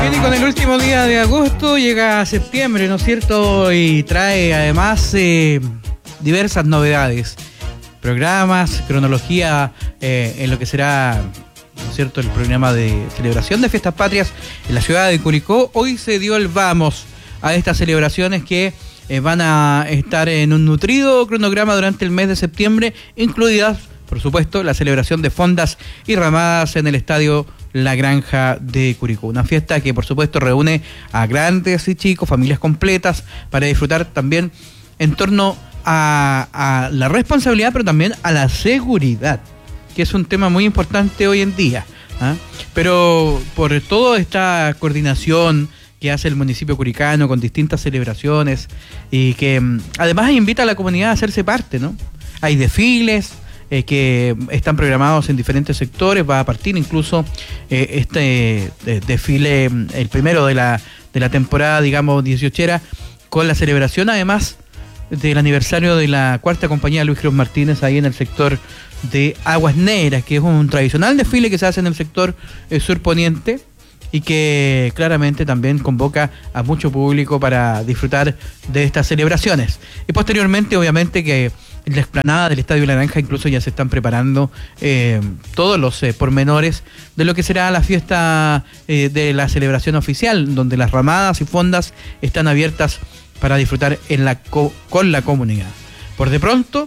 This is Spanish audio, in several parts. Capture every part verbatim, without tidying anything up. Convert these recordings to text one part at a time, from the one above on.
Bien, y con el último día de agosto llega septiembre, ¿no es cierto? Y trae además eh, diversas novedades, programas, cronología eh, en lo que será, ¿no es cierto?, el programa de celebración de Fiestas Patrias en la ciudad de Curicó. Hoy se dio el vamos a estas celebraciones que eh, van a estar en un nutrido cronograma durante el mes de septiembre, incluidas, por supuesto, la celebración de fondas y ramadas en el estadio La Granja de Curicó. Una fiesta que, por supuesto, reúne a grandes y chicos, familias completas, para disfrutar también en torno a, a la responsabilidad, pero también a la seguridad, que es un tema muy importante hoy en día, ¿eh? Pero por toda esta coordinación que hace el municipio curicano con distintas celebraciones y que además invita a la comunidad a hacerse parte, ¿no? Hay desfiles Eh, que están programados en diferentes sectores. Va a partir incluso eh, este eh, desfile, el primero de la, de la temporada, digamos, dieciochera, con la celebración además del aniversario de la cuarta compañía Luis Cruz Martínez, ahí en el sector de Aguas Negras, que es un tradicional desfile que se hace en el sector eh, surponiente y que claramente también convoca a mucho público para disfrutar de estas celebraciones. Y posteriormente, obviamente, que en la explanada del Estadio La Granja incluso ya se están preparando eh, todos los eh, pormenores de lo que será la fiesta eh, de la celebración oficial, donde las ramadas y fondas están abiertas para disfrutar en la co- con la comunidad. Por de pronto,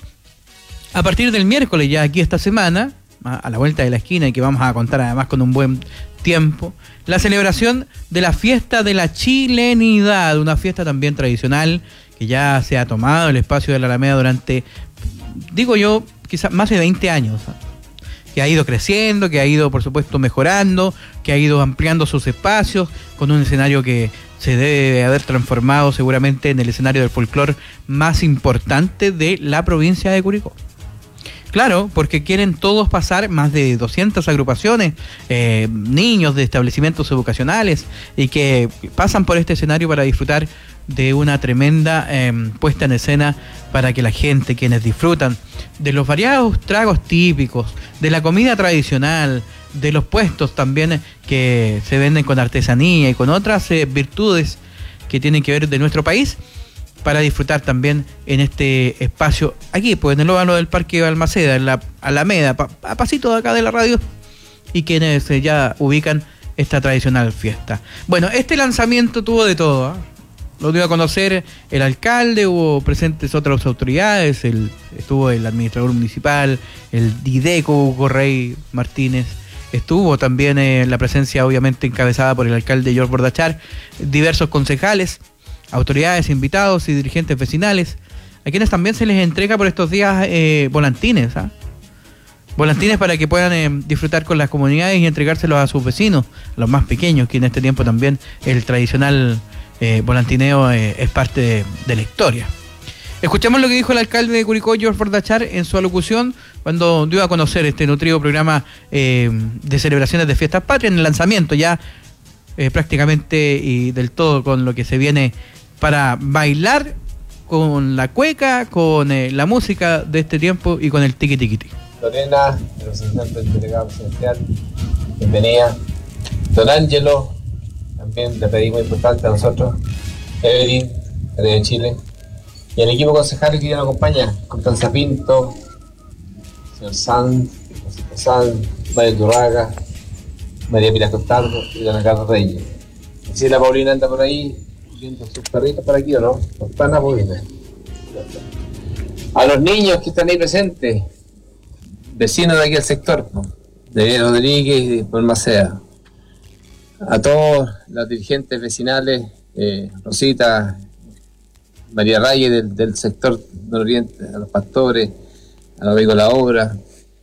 a partir del miércoles, ya aquí esta semana, a la vuelta de la esquina, y que vamos a contar además con un buen tiempo, la celebración de la fiesta de la chilenidad, una fiesta también tradicional que ya se ha tomado el espacio de la Alameda durante, digo yo, quizás más de veinte años, ¿eh? Que ha ido creciendo, que ha ido, por supuesto, mejorando, que ha ido ampliando sus espacios, con un escenario que se debe haber transformado seguramente en el escenario del folclore más importante de la provincia de Curicó. Claro, porque quieren todos pasar, más de doscientas agrupaciones, eh, niños de establecimientos educacionales, y que pasan por este escenario para disfrutar de una tremenda eh, puesta en escena, para que la gente, quienes disfrutan de los variados tragos típicos, de la comida tradicional, de los puestos también que se venden con artesanía y con otras eh, virtudes que tienen que ver de nuestro país, para disfrutar también en este espacio, aquí pues en el óvalo del Parque Balmaceda, en la Alameda, pa, a pasito de acá de la radio, y quienes eh, ya ubican esta tradicional fiesta. Bueno, este lanzamiento tuvo de todo, ¿eh? Lo dio a conocer el alcalde, hubo presentes otras autoridades, el, estuvo el administrador municipal, el Dideco, Hugo Rey Martínez, estuvo también eh, la presencia obviamente encabezada por el alcalde George Bordachar, diversos concejales, autoridades, invitados y dirigentes vecinales, a quienes también se les entrega por estos días eh, volantines, ¿ah? Volantines para que puedan eh, disfrutar con las comunidades y entregárselos a sus vecinos, a los más pequeños, que en este tiempo también el tradicional eh, volantineo eh, es parte de, de la historia. Escuchamos lo que dijo el alcalde de Curicó, George Bordachar, en su alocución cuando dio a conocer este nutrido programa eh, de celebraciones de Fiestas Patrias, en el lanzamiento ya eh, prácticamente y del todo con lo que se viene para bailar con la cueca, con eh, la música de este tiempo y con el tiqui tiqui tiqui. Lorena, representante del delegado presidencial, bienvenida. Don Ángelo, también le pedimos importante a nosotros. Evelyn, de Chile. Y el equipo concejal que ya nos acompaña, Constanza Pinto, señor Sanz, Sanz, María Turraga, María Pilar Costardo y Don Carlos Reyes. Si la Paulina anda por ahí, viendo sus perritos por aquí, ¿o no? Pana Paulina. A los niños que están ahí presentes, vecinos de aquí del sector, ¿no? De Rodríguez y de Balmaceda. A todos los dirigentes vecinales, eh, Rosita, María Reyes del, del sector nororiente, a los pastores, a los amigos de la obra,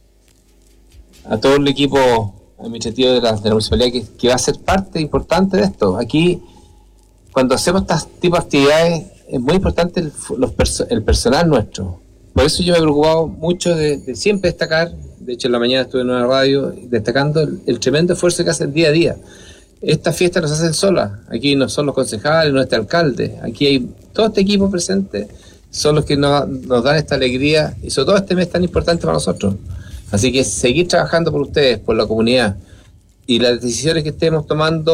a todo el equipo administrativo de la, de la municipalidad que, que va a ser parte importante de esto. Aquí, cuando hacemos este tipo de actividades, es muy importante el, los perso- el personal nuestro. Por eso yo me he preocupado mucho de, de siempre destacar, de hecho en la mañana estuve en una radio destacando el, el tremendo esfuerzo que hacen día a día. Estas fiestas no se hacen solas, aquí no son los concejales, no está el alcalde, aquí hay todo este equipo presente, son los que nos, nos dan esta alegría y sobre todo este mes tan importante para nosotros. Así que seguir trabajando por ustedes, por la comunidad, y las decisiones que estemos tomando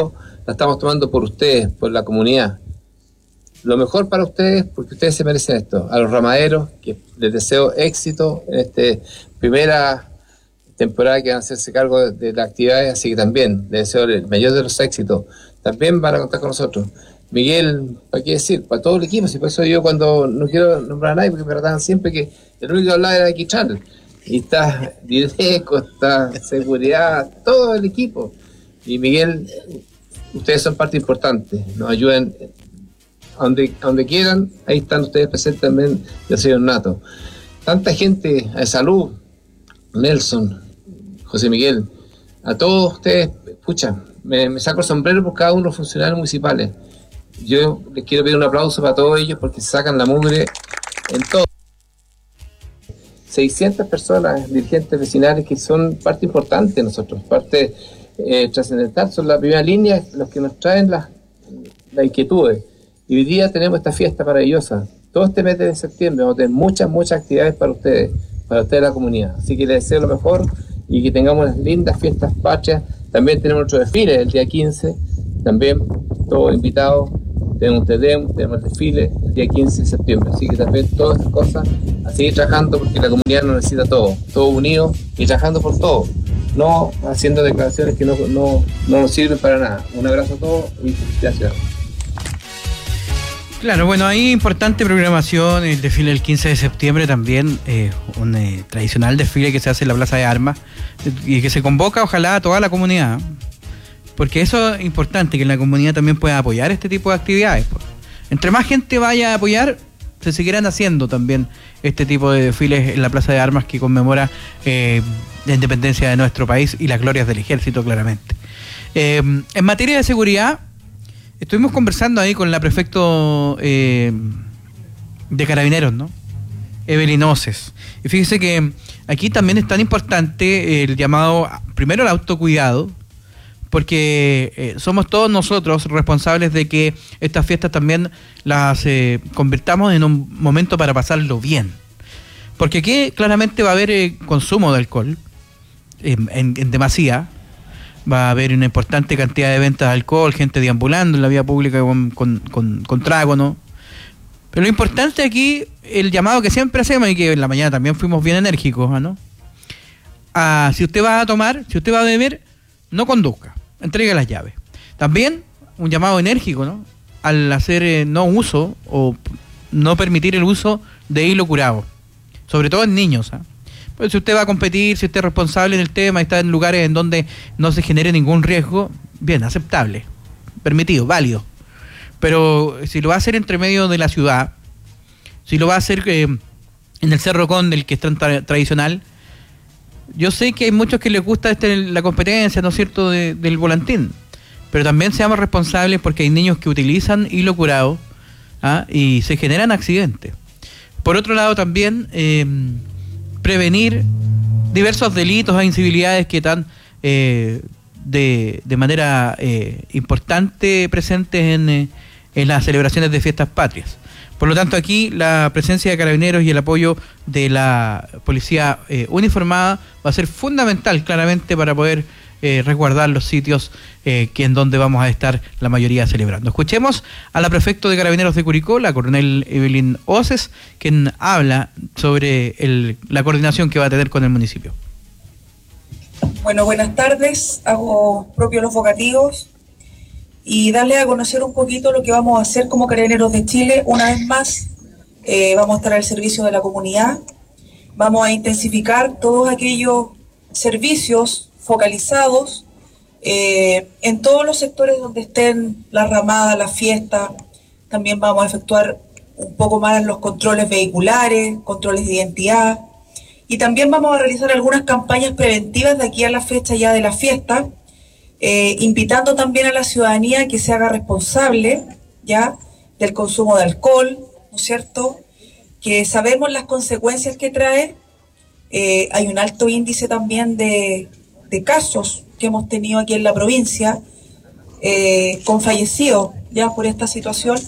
la estamos tomando por ustedes, por la comunidad. Lo mejor para ustedes, porque ustedes se merecen esto. A los ramaderos, que les deseo éxito en esta primera temporada que van a hacerse cargo de, de las actividades, así que también les deseo el mayor de los éxitos. También van a contar con nosotros. Miguel, ¿para qué decir? Para todo el equipo, si por eso yo cuando no quiero nombrar a nadie, porque me trataban siempre que el único que hablaba era Quichal. Y está Direco, está Seguridad, todo el equipo. Y Miguel, ustedes son parte importante, nos ayudan a donde, a donde quieran, ahí están ustedes presentes también, del señor Nato. Tanta gente de salud, Nelson, José Miguel, a todos ustedes, escucha, me, me saco el sombrero por cada uno de los funcionarios municipales. Yo les quiero pedir un aplauso para todos ellos porque sacan la mugre en todo. seiscientas personas, dirigentes vecinales que son parte importante de nosotros, parte eh, trascendental, son la primera línea, los que nos traen las, las inquietudes. Y hoy día tenemos esta fiesta maravillosa. Todo este mes de septiembre vamos a tener muchas, muchas actividades para ustedes, para ustedes la comunidad. Así que les deseo lo mejor y que tengamos unas lindas fiestas patrias. También tenemos nuestro desfile el día quince, también todos invitados. Tenemos un T D E M, tenemos el desfile el día quince de septiembre. Así que también todas estas cosas, a seguir trabajando porque la comunidad nos necesita todo, todos unidos y trabajando por todo. No haciendo declaraciones que no, no, no nos sirven para nada. Un abrazo a todos y gracias. Claro, bueno, hay importante programación, el desfile del quince de septiembre también, eh, un eh, tradicional desfile que se hace en la Plaza de Armas y que se convoca ojalá a toda la comunidad, porque eso es importante, que la comunidad también pueda apoyar este tipo de actividades. Pues. Entre más gente vaya a apoyar, se seguirán haciendo también este tipo de desfiles en la Plaza de Armas que conmemora eh, la independencia de nuestro país y las glorias del ejército, claramente. Eh, en materia de seguridad, estuvimos conversando ahí con la prefecto eh, de Carabineros, ¿no? Evelyn Oces. Y fíjese que aquí también es tan importante el llamado, primero el autocuidado, porque eh, somos todos nosotros responsables de que estas fiestas también las eh, convirtamos en un momento para pasarlo bien. Porque aquí claramente va a haber eh, consumo de alcohol en, en, en demasía. Va a haber una importante cantidad de ventas de alcohol, gente deambulando en la vía pública con, con, con, con trago, ¿no? Pero lo importante aquí, el llamado que siempre hacemos y que en la mañana también fuimos bien enérgicos, ¿no? Ah, si usted va a tomar, si usted va a beber, no conduzca, entregue las llaves. También un llamado enérgico, ¿no? Al hacer eh, no uso o no permitir el uso de hilo curado, sobre todo en niños, ¿ah? Pues si usted va a competir, si usted es responsable en el tema y está en lugares en donde no se genere ningún riesgo, bien, aceptable, permitido, válido. Pero si lo va a hacer entre medio de la ciudad, si lo va a hacer eh, en el Cerro Conde, el que es tan tra tradicional, yo sé que hay muchos que les gusta este, la competencia, ¿no es cierto?, de, del volantín, pero también seamos responsables porque hay niños que utilizan hilo curado, ¿ah? Y se generan accidentes. Por otro lado también... Eh, prevenir diversos delitos e incivilidades que están eh, de, de manera eh, importante presentes en, eh, en las celebraciones de fiestas patrias. Por lo tanto, aquí la presencia de Carabineros y el apoyo de la policía eh, uniformada va a ser fundamental claramente para poder eh, resguardar los sitios eh, que en donde vamos a estar la mayoría celebrando. Escuchemos a la prefecto de Carabineros de Curicó, la coronel Evelyn Oces, quien habla sobre el, la coordinación que va a tener con el municipio. Bueno, buenas tardes, hago propio los vocativos y darles a conocer un poquito lo que vamos a hacer como Carabineros de Chile. Una vez más, eh, vamos a estar al servicio de la comunidad, vamos a intensificar todos aquellos servicios focalizados eh, en todos los sectores donde estén las ramadas, las fiestas. También vamos a efectuar un poco más los controles vehiculares, controles de identidad, y también vamos a realizar algunas campañas preventivas de aquí a la fecha ya de la fiesta, eh, invitando también a la ciudadanía que se haga responsable ya del consumo de alcohol, ¿no es cierto?, que sabemos las consecuencias que trae. Eh, hay un alto índice también de, de casos que hemos tenido aquí en la provincia eh, con fallecidos ya por esta situación.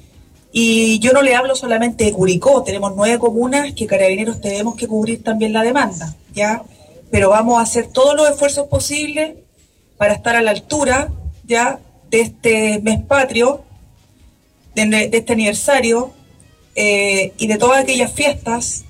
Y yo no le hablo solamente de Curicó, tenemos nueve comunas que Carabineros tenemos que cubrir también la demanda, ya, pero vamos a hacer todos los esfuerzos posibles para estar a la altura ya de este mes patrio, de, de este aniversario eh, y de todas aquellas fiestas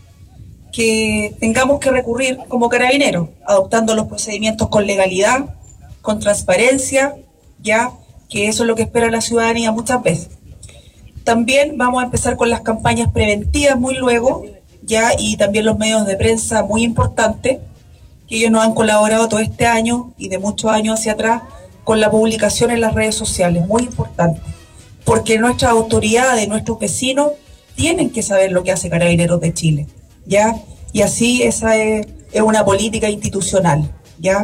que tengamos que recurrir como carabineros, adoptando los procedimientos con legalidad, con transparencia, ya que eso es lo que espera la ciudadanía muchas veces. También vamos a empezar con las campañas preventivas muy luego, ya, y también los medios de prensa muy importantes, que ellos nos han colaborado todo este año y de muchos años hacia atrás con la publicación en las redes sociales, muy importante, porque nuestras autoridades, nuestros vecinos, tienen que saber lo que hace Carabineros de Chile, ¿ya? Y así esa es, es una política institucional, ¿ya?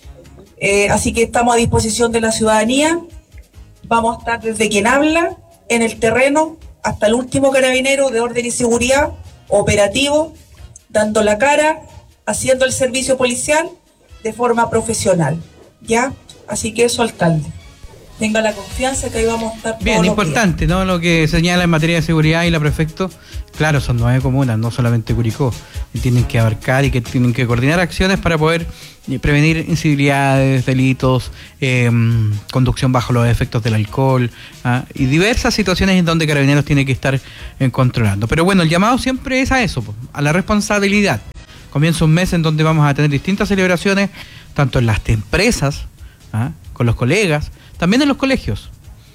Eh, así que estamos a disposición de la ciudadanía, vamos a estar desde quien habla, en el terreno, hasta el último carabinero de orden y seguridad, operativo, dando la cara, haciendo el servicio policial de forma profesional, ¿ya? Así que eso, alcalde, tenga la confianza que ahí vamos a estar todos Bien, los importante, días. ¿no? Lo que señala en materia de seguridad y la prefecto, claro, son nueve comunas, no solamente Curicó, y tienen que abarcar y que tienen que coordinar acciones para poder eh, prevenir incivilidades, delitos, eh, conducción bajo los efectos del alcohol, ¿ah? Y diversas situaciones en donde Carabineros tiene que estar eh, controlando. Pero bueno, el llamado siempre es a eso, a la responsabilidad. Comienza un mes en donde vamos a tener distintas celebraciones, tanto en las empresas, ¿ah? Con los colegas, también en los colegios,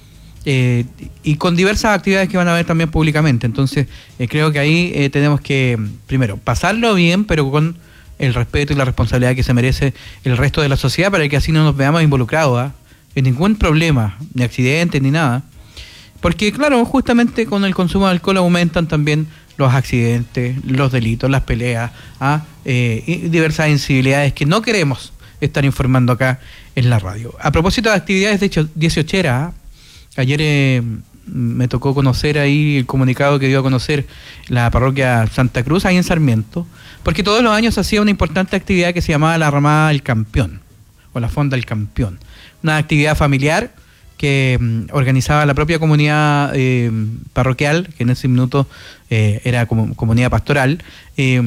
eh, y con diversas actividades que van a haber también públicamente. Entonces eh, creo que ahí eh, tenemos que, primero, pasarlo bien, pero con el respeto y la responsabilidad que se merece el resto de la sociedad, para que así no nos veamos involucrados, ¿eh? en ningún problema, ni accidentes, ni nada. Porque claro, justamente con el consumo de alcohol aumentan también los accidentes, los delitos, las peleas, ¿ah? eh, y diversas incivilidades que no queremos estar informando acá en la radio. A propósito de actividades de hecho dieciochera, ¿eh? ayer eh, me tocó conocer ahí el comunicado que dio a conocer la parroquia Santa Cruz, ahí en Sarmiento, porque todos los años hacía una importante actividad que se llamaba la Ramada del Campeón, o la Fonda del Campeón, una actividad familiar que mm, organizaba la propia comunidad eh, parroquial, que en ese minuto eh, era como comunidad pastoral, eh,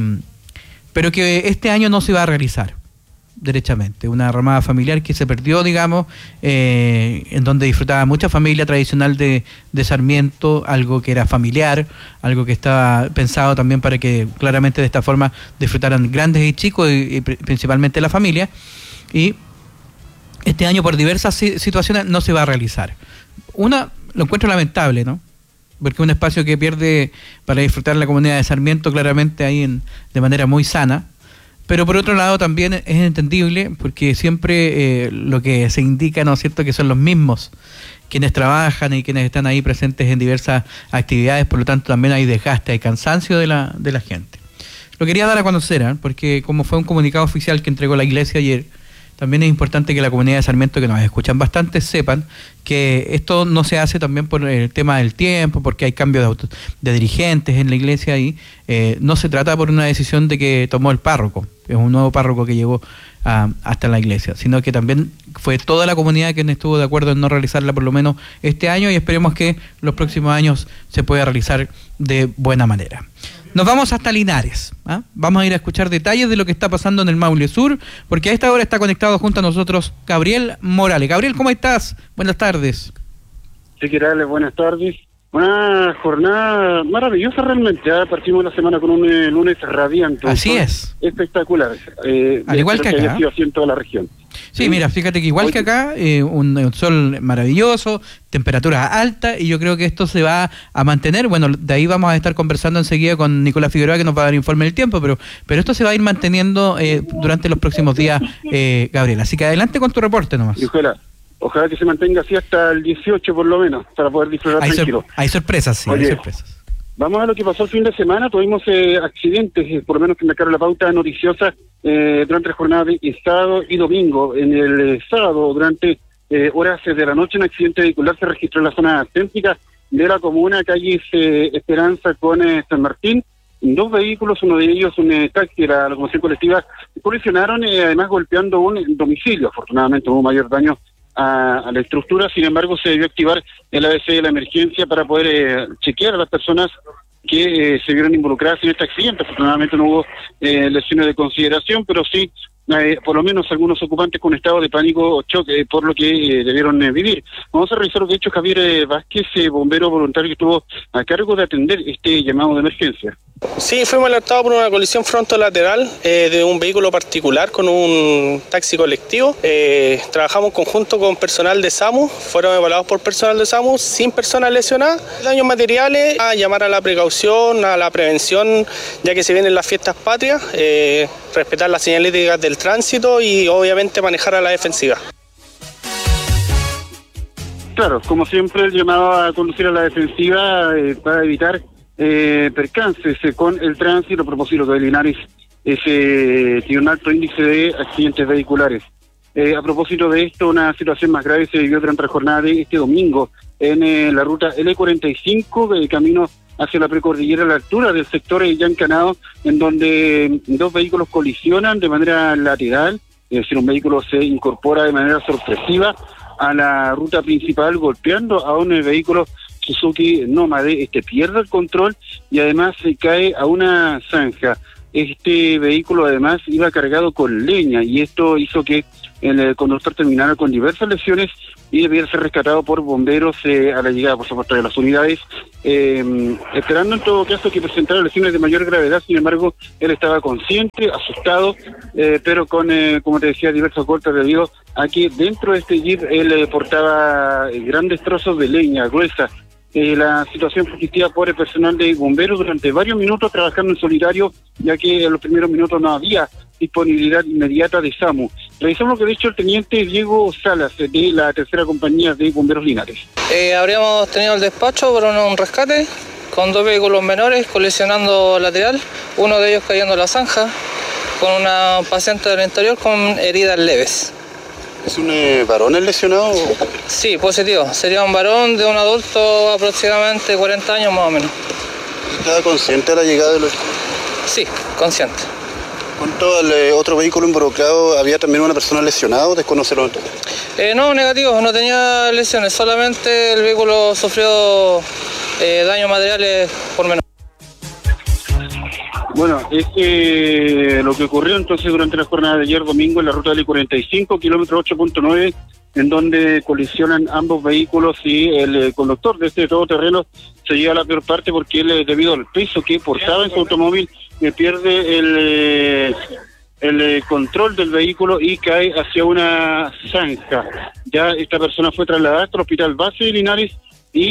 pero que este año no se iba a realizar derechamente, una ramada familiar que se perdió, digamos, eh, en donde disfrutaba mucha familia tradicional de, de Sarmiento, algo que era familiar, algo que estaba pensado también para que claramente de esta forma disfrutaran grandes y chicos, y, y principalmente la familia, y este año por diversas situaciones no se va a realizar. Una, lo encuentro lamentable, ¿no? Porque es un espacio que pierde para disfrutar la comunidad de Sarmiento claramente ahí en, de manera muy sana. Pero por otro lado también es entendible porque siempre eh, lo que se indica, ¿no es cierto?, que son los mismos quienes trabajan y quienes están ahí presentes en diversas actividades, por lo tanto también hay desgaste, hay cansancio de la, de la gente. Lo quería dar a conocer, ¿eh? porque como fue un comunicado oficial que entregó la iglesia ayer, también es importante que la comunidad de Sarmiento, que nos escuchan bastante, sepan que esto no se hace también por el tema del tiempo, porque hay cambios de, auto, de dirigentes en la iglesia y eh, no se trata por una decisión de que tomó el párroco, es un nuevo párroco que llegó a, hasta la iglesia, sino que también fue toda la comunidad quien estuvo de acuerdo en no realizarla por lo menos este año, y esperemos que los próximos años se pueda realizar de buena manera. Nos vamos hasta Linares, ¿ah? Vamos a ir a escuchar detalles de lo que está pasando en el Maule Sur, porque a esta hora está conectado junto a nosotros Gabriel Morales. Gabriel, ¿cómo estás? Buenas tardes. Sí, ¿qué tal? Buenas tardes. Una jornada maravillosa realmente. Ya partimos la semana con un eh, lunes radiante. Así es. Espectacular. Eh, Al igual que acá. Ha sido así en toda la región. Sí, sí, mira, fíjate que igual Oye. que acá, eh, un, un sol maravilloso, temperatura alta, y yo creo que esto se va a mantener. Bueno, de ahí vamos a estar conversando enseguida con Nicolás Figueroa, que nos va a dar informe del tiempo, pero pero esto se va a ir manteniendo eh, durante los próximos días, eh, Gabriel. Así que adelante con tu reporte nomás. Y ojalá, ojalá que se mantenga así hasta el dieciocho por lo menos, para poder disfrutar hay tranquilo. Sor- hay sorpresas, sí, Oye, hay sorpresas. Vamos a lo que pasó el fin de semana. Tuvimos eh, accidentes, eh, por lo menos que marcaron la pauta noticiosa eh, durante la jornada de sábado y domingo. En el eh, sábado, durante eh, horas de la noche, un accidente vehicular se registró en la zona céntrica de la comuna, calles eh, Esperanza con eh, San Martín. Dos vehículos, uno de ellos un eh, taxi de la locomoción colectiva, colisionaron, eh, además golpeando un domicilio. Afortunadamente hubo mayor daño a, a la estructura, sin embargo se debió activar el A B C de la emergencia para poder eh, chequear a las personas que eh, se vieron involucradas en este accidente. Afortunadamente no hubo eh, lesiones de consideración, pero sí Eh, por lo menos algunos ocupantes con estado de pánico o choque, eh, por lo que eh, debieron eh, vivir. Vamos a revisar lo que ha hecho Javier eh, Vázquez, eh, bombero voluntario que estuvo a cargo de atender este llamado de emergencia. Sí, fuimos alertados por una colisión frontolateral eh, de un vehículo particular con un taxi colectivo. Eh, trabajamos en conjunto con personal de SAMU, fueron evaluados por personal de SAMU sin personas lesionadas. Daños materiales, a llamar a la precaución, a la prevención, ya que se vienen las fiestas patrias, eh, respetar las señaléticas del tránsito y obviamente manejar a la defensiva. Claro, como siempre el llamado a conducir a la defensiva eh, para evitar eh, percances eh, con el tránsito. A propósito de Linares, ese tiene un alto índice de accidentes vehiculares. Eh, a propósito de esto, una situación más grave se vivió durante la jornada de este domingo en eh, la ruta L cuarenta y cinco, el camino hacia la precordillera a la altura del sector de Yancanao, en donde dos vehículos colisionan de manera lateral, es decir, un vehículo se incorpora de manera sorpresiva a la ruta principal, golpeando a un vehículo Suzuki Nómade. Este pierde el control y además se cae a una zanja. Este vehículo además iba cargado con leña y esto hizo que el conductor terminara con diversas lesiones y debiera ser rescatado por bomberos eh, a la llegada, por supuesto, de las unidades, eh, esperando en todo caso que presentara lesiones de mayor gravedad. Sin embargo, él estaba consciente, asustado, eh, pero con, eh, como te decía, diversos golpes debido a que dentro de este jeep él eh, portaba grandes trozos de leña gruesa. Eh, la situación fue asistida por el personal de bomberos durante varios minutos trabajando en solitario, ya que en los primeros minutos no había disponibilidad inmediata de SAMU. Revisamos lo que ha dicho el teniente Diego Salas, de la tercera compañía de bomberos Linares. Eh, habríamos tenido el despacho por un rescate con dos vehículos menores colisionando lateral, uno de ellos cayendo a la zanja, con una paciente del interior con heridas leves. ¿Es un eh, varón el lesionado? Sí, positivo. Sería un varón de un adulto aproximadamente cuarenta años más o menos. ¿Estaba consciente de la llegada de los...? Sí, consciente. ¿Cuánto al eh, otro vehículo involucrado había también una persona lesionada o desconocerlo? Eh, no, negativo, no tenía lesiones, solamente el vehículo sufrió eh, daños materiales por menos. Bueno, es eh, lo que ocurrió entonces durante la jornada de ayer domingo en la ruta L cuarenta y cinco, kilómetro ocho punto nueve, en donde colisionan ambos vehículos y el eh, conductor de este todoterreno se lleva a la peor parte porque él, eh, debido al peso que portaba en su automóvil, eh, pierde el, eh, el eh, control del vehículo y cae hacia una zanja. Ya esta persona fue trasladada hasta el hospital base de Linares y...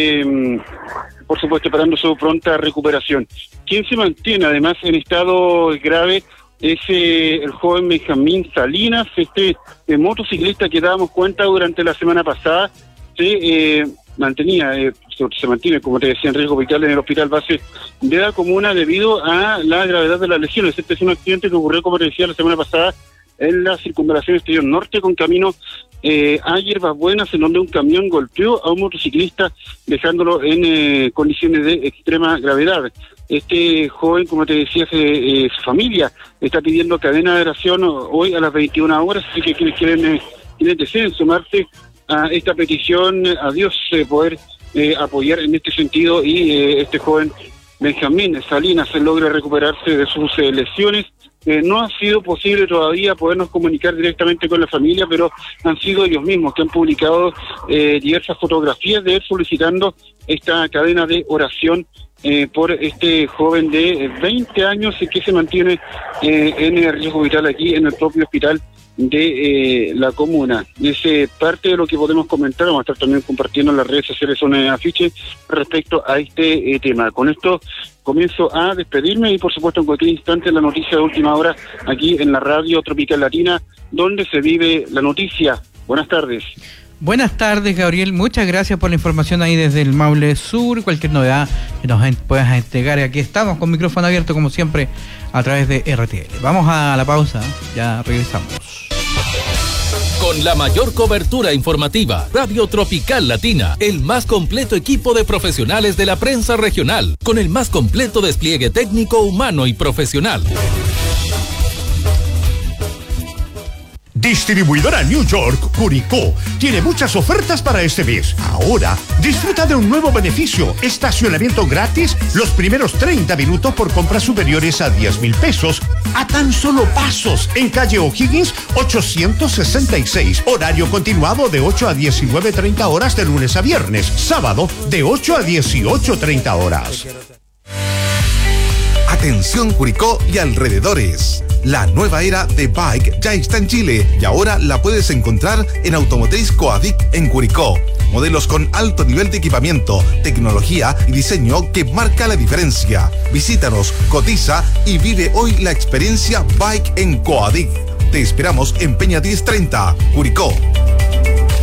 Eh, por supuesto, esperando su pronta recuperación. Quien se mantiene, además, en estado grave es eh, el joven Benjamín Salinas, este eh, motociclista que dábamos cuenta durante la semana pasada, se eh, mantenía, eh, se, se mantiene, como te decía, en riesgo vital en el hospital base de la comuna debido a la gravedad de las lesiones. Este es un accidente que ocurrió, como te decía, la semana pasada en la circunvalación exterior norte con camino eh, a Hierbas Buenas, en donde un camión golpeó a un motociclista dejándolo en eh, condiciones de extrema gravedad. Este joven, como te decía, se, eh, su familia está pidiendo cadena de oración hoy a las veintiuna horas, así que quienes quieren, eh, quienes deseen sumarse a esta petición, a Dios eh, poder eh, apoyar en este sentido y eh, este joven Benjamín Salinas logre recuperarse de sus eh, lesiones. Eh, no ha sido posible todavía podernos comunicar directamente con la familia, pero han sido ellos mismos que han publicado eh, diversas fotografías de él solicitando esta cadena de oración eh, por este joven de veinte años que se mantiene eh, en el riesgo vital aquí en el propio hospital de eh, la comuna. Es eh, parte de lo que podemos comentar. Vamos a estar también compartiendo en las redes sociales un eh, afiche respecto a este eh, tema. Con esto comienzo a despedirme y por supuesto en cualquier instante la noticia de última hora aquí en la radio Tropical Latina, donde se vive la noticia. Buenas tardes. Buenas tardes, Gabriel. Muchas gracias por la información ahí desde el Maule Sur. Cualquier novedad que nos puedas entregar, aquí estamos con micrófono abierto como siempre a través de R T L. Vamos a la pausa, ya regresamos. Con la mayor cobertura informativa, Radio Tropical Latina, el más completo equipo de profesionales de la prensa regional, con el más completo despliegue técnico, humano y profesional. Distribuidora New York, Curicó, tiene muchas ofertas para este mes. Ahora, disfruta de un nuevo beneficio, estacionamiento gratis los primeros treinta minutos por compras superiores a diez mil pesos, a tan solo pasos, en calle O'Higgins ochocientos sesenta y seis, horario continuado de ocho a diecinueve treinta horas de lunes a viernes, sábado de ocho a dieciocho treinta horas. Atención Curicó y alrededores. La nueva era de Bike ya está en Chile y ahora la puedes encontrar en Automotriz Coadic en Curicó. Modelos con alto nivel de equipamiento, tecnología y diseño que marca la diferencia. Visítanos, cotiza y vive hoy la experiencia Bike en Coadic. Te esperamos en Peña diez treinta, Curicó.